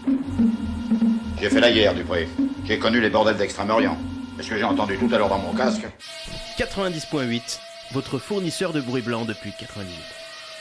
J'ai fait la guerre, Dupré. J'ai connu les bordels d'Extrême-Orient. C'est ce que j'ai entendu tout à l'heure dans mon casque. 90.8, votre fournisseur de bruit blanc depuis 90 minutes.